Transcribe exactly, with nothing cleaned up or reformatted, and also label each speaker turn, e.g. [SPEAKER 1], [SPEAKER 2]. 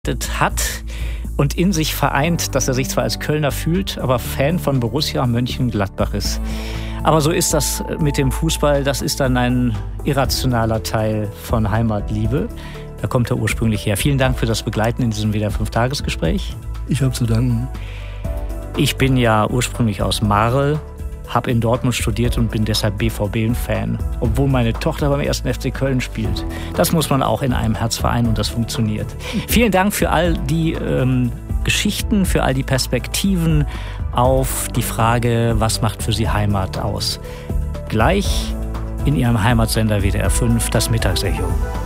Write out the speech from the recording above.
[SPEAKER 1] hat und in sich vereint, dass er sich zwar als Kölner fühlt, aber Fan von Borussia Mönchengladbach ist. Aber so ist das mit dem Fußball, das ist dann ein irrationaler Teil von Heimatliebe. Da kommt er ursprünglich her. Vielen Dank für das Begleiten in diesem W D R fünf Tagesgespräch.
[SPEAKER 2] Ich habe zu danken.
[SPEAKER 1] Ich bin ja ursprünglich aus Marl, habe in Dortmund studiert und bin deshalb B V B-Fan, obwohl meine Tochter beim ersten F C Köln spielt. Das muss man auch in einem Herz vereinen und das funktioniert. Vielen Dank für all die ähm, Geschichten, für all die Perspektiven auf die Frage, was macht für Sie Heimat aus. Gleich in Ihrem Heimatsender W D R fünf, das Mittagsecho.